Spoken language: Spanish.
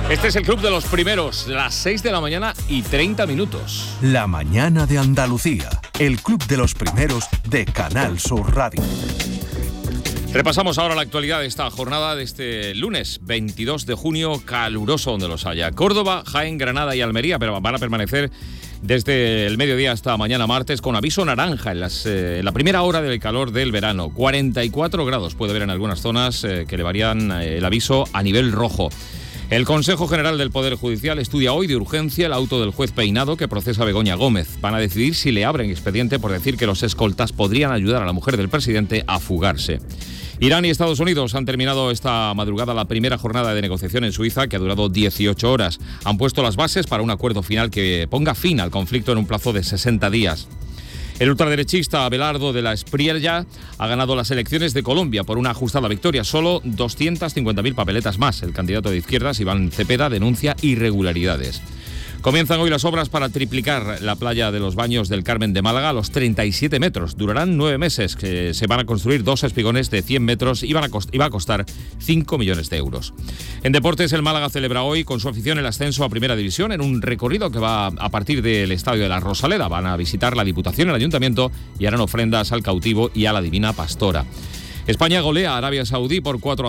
Este es el Club de los Primeros, las 6 de la mañana y 30 minutos. La mañana de Andalucía, el Club de los Primeros de Canal Sur Radio. Repasamos ahora la actualidad de esta jornada de este lunes 22 de junio, caluroso donde los haya. Córdoba, Jaén, Granada y Almería, pero van a permanecer desde el mediodía hasta mañana martes con aviso naranja en la primera hora del calor del verano. 44 grados puede haber en algunas zonas que elevarían el aviso a nivel rojo. El Consejo General del Poder Judicial estudia hoy de urgencia el auto del juez Peinado que procesa a Begoña Gómez. Van a decidir si le abren expediente por decir que los escoltas podrían ayudar a la mujer del presidente a fugarse. Irán y Estados Unidos han terminado esta madrugada la primera jornada de negociación en Suiza, que ha durado 18 horas. Han puesto las bases para un acuerdo final que ponga fin al conflicto en un plazo de 60 días. El ultraderechista Abelardo de la Espriella ha ganado las elecciones de Colombia por una ajustada victoria, solo 250.000 papeletas más. El candidato de izquierdas, Iván Cepeda, denuncia irregularidades. Comienzan hoy las obras para triplicar la playa de los Baños del Carmen de Málaga a los 37 metros. Durarán 9 meses, que se van a construir 2 espigones de 100 metros y va a costar 5 millones de euros. En deportes, el Málaga celebra hoy con su afición el ascenso a Primera División en un recorrido que va a partir del Estadio de la Rosaleda. Van a visitar la Diputación, el Ayuntamiento y harán ofrendas al cautivo y a la Divina Pastora. España golea a Arabia Saudí por 4-0.